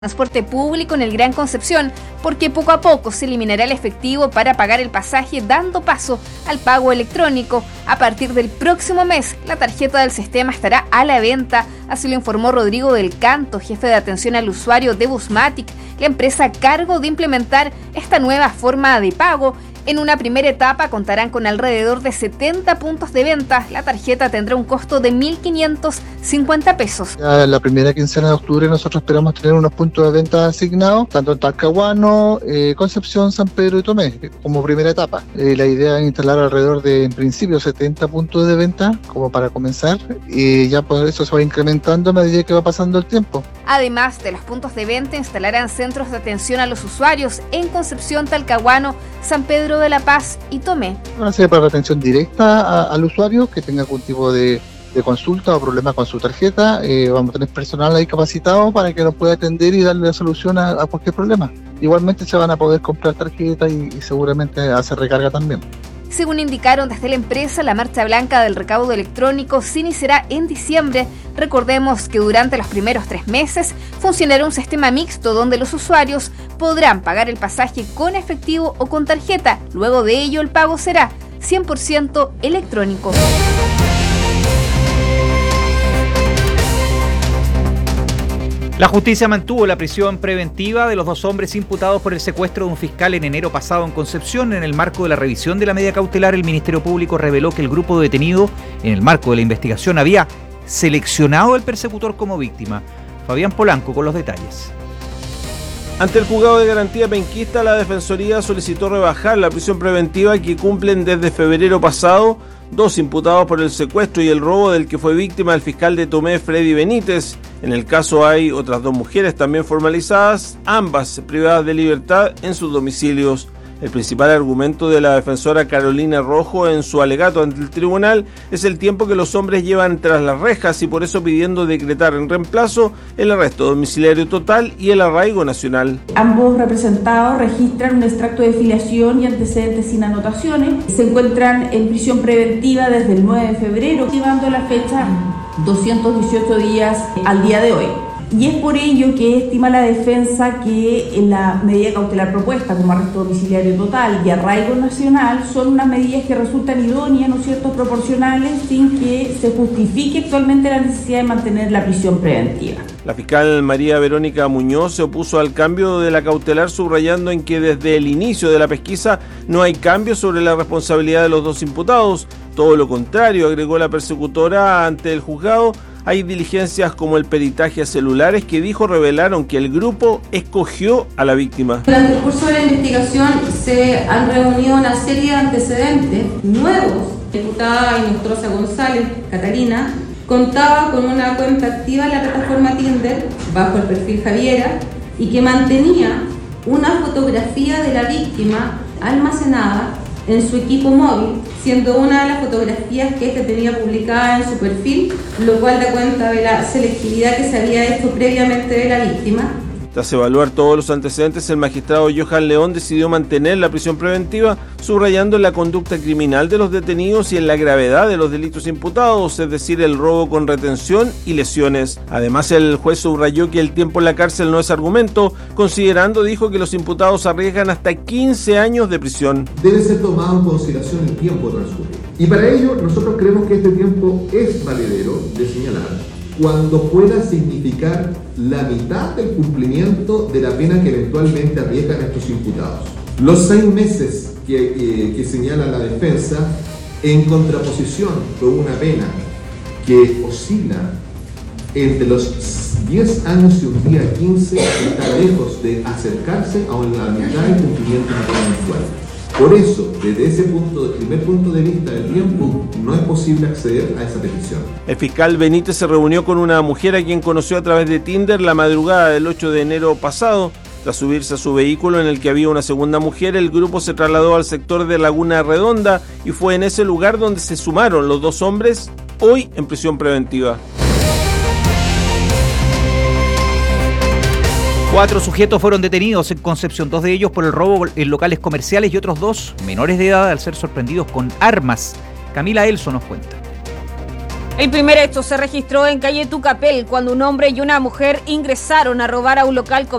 transporte público en el Gran Concepción, porque poco a poco se eliminará el efectivo para pagar el pasaje, dando paso al pago electrónico. A partir del próximo mes, la tarjeta del sistema estará a la venta, así lo informó Rodrigo del Canto, jefe de atención al usuario de Busmatic, la empresa a cargo de implementar esta nueva forma de pago. En una primera etapa contarán con alrededor de 70 puntos de venta. La tarjeta tendrá un costo de 1.550 pesos. La primera quincena de octubre nosotros esperamos tener unos puntos de venta asignados, tanto en Talcahuano, Concepción, San Pedro y Tomé, como primera etapa. La idea es instalar alrededor de, en principio, 70 puntos de venta, como para comenzar, y ya por eso se va incrementando a medida que va pasando el tiempo. Además de los puntos de venta, instalarán centros de atención a los usuarios en Concepción, Talcahuano, San Pedro de la Paz y Tomé. Van a ser para atención directa al usuario que tenga algún tipo de consulta o problema con su tarjeta. Vamos a tener personal ahí capacitado para que nos pueda atender y darle la solución a cualquier problema. Igualmente se van a poder comprar tarjetas y seguramente hacer recarga también. Según indicaron desde la empresa, la marcha blanca del recaudo electrónico se iniciará en diciembre. Recordemos que durante los primeros 3 meses funcionará un sistema mixto donde los usuarios podrán pagar el pasaje con efectivo o con tarjeta. Luego de ello, el pago será 100% electrónico. La justicia mantuvo la prisión preventiva de los 2 hombres imputados por el secuestro de un fiscal en enero pasado en Concepción. En el marco de la revisión de la medida cautelar, el Ministerio Público reveló que el grupo detenido, en el marco de la investigación, había seleccionado al persecutor como víctima. Fabián Polanco con los detalles. Ante el juzgado de garantía penquista, la Defensoría solicitó rebajar la prisión preventiva que cumplen desde febrero pasado 2 imputados por el secuestro y el robo del que fue víctima el fiscal de Tomé, Freddy Benítez. En el caso hay otras 2 mujeres también formalizadas, ambas privadas de libertad en sus domicilios. El principal argumento de la defensora Carolina Rojo en su alegato ante el tribunal es el tiempo que los hombres llevan tras las rejas y por eso pidiendo decretar en reemplazo el arresto domiciliario total y el arraigo nacional. Ambos representados registran un extracto de filiación y antecedentes sin anotaciones. Se encuentran en prisión preventiva desde el 9 de febrero, llevando la fecha 218 días al día de hoy. Y es por ello que estima la defensa que en la medida cautelar propuesta como arresto domiciliario total y arraigo nacional son unas medidas que resultan idóneas, ¿no es cierto?, proporcionales, sin que se justifique actualmente la necesidad de mantener la prisión preventiva. La fiscal María Verónica Muñoz se opuso al cambio de la cautelar, subrayando en que desde el inicio de la pesquisa no hay cambio sobre la responsabilidad de los 2 imputados. Todo lo contrario, agregó la persecutora ante el juzgado. Hay diligencias como el peritaje a celulares que dijo revelaron que el grupo escogió a la víctima. Durante el curso de la investigación se han reunido una serie de antecedentes nuevos. La diputada Inestrosa González, Catalina, contaba con una cuenta activa en la plataforma Tinder bajo el perfil Javiera y que mantenía una fotografía de la víctima almacenada en su equipo móvil, siendo una de las fotografías que éste tenía publicada en su perfil, lo cual da cuenta de la selectividad que se había hecho previamente de la víctima. Tras evaluar todos los antecedentes, el magistrado Johan León decidió mantener la prisión preventiva, subrayando en la conducta criminal de los detenidos y en la gravedad de los delitos imputados, es decir, el robo con retención y lesiones. Además, el juez subrayó que el tiempo en la cárcel no es argumento, considerando, dijo, que los imputados arriesgan hasta 15 años de prisión. Debe ser tomado en consideración el tiempo transcurrido. Y para ello, nosotros creemos que este tiempo es valedero de señalar cuando pueda significar la mitad del cumplimiento de la pena que eventualmente arriesgan estos imputados. Los 6 meses que señala la defensa, en contraposición con una pena que oscila entre los 10 años y un día 15, está lejos de acercarse a la mitad del cumplimiento de la pena mensual. Por eso, desde ese primer punto de vista del tiempo, no es posible acceder a esa petición. El fiscal Benítez se reunió con una mujer a quien conoció a través de Tinder la madrugada del 8 de enero pasado. Tras subirse a su vehículo en el que había una segunda mujer, el grupo se trasladó al sector de Laguna Redonda y fue en ese lugar donde se sumaron los 2 hombres, hoy en prisión preventiva. 4 sujetos fueron detenidos en Concepción, 2 de ellos por el robo en locales comerciales y otros 2 menores de edad al ser sorprendidos con armas. Camila Elso nos cuenta. El primer hecho se registró en calle Tucapel, cuando un hombre y una mujer ingresaron a robar a un local